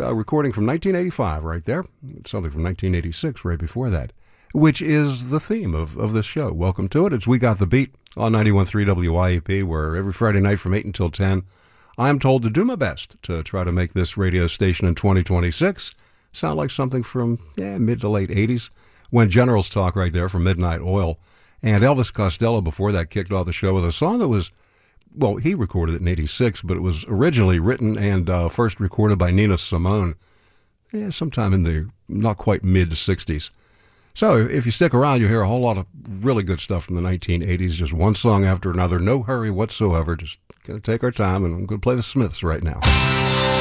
recording from 1985 right there. Something from 1986 right before that, which is the theme of this show. Welcome to it. It's We Got the Beat on 91.3 WYEP, where every Friday night from 8 until 10, I'm told to do my best to try to make this radio station in 2026 sound like something from mid to late 80s, when Generals talk right there from Midnight Oil. And Elvis Costello before that kicked off the show with a song that was, well, he recorded it in 86, but it was originally written and first recorded by Nina Simone sometime in the not quite mid-60s. So if you stick around, you'll hear a whole lot of really good stuff from the 1980s, just one song after another, no hurry whatsoever, just going to take our time, and I'm going to play the Smiths right now.